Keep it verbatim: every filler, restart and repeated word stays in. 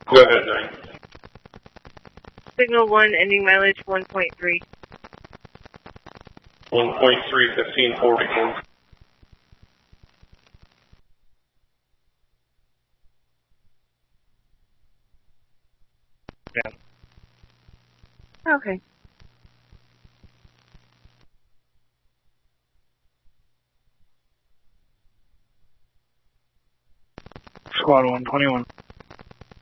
Go ahead, nine. Signal one, ending mileage one point three. one point three, fifteen forty-four. Yeah. Okay. Squad one twenty-one.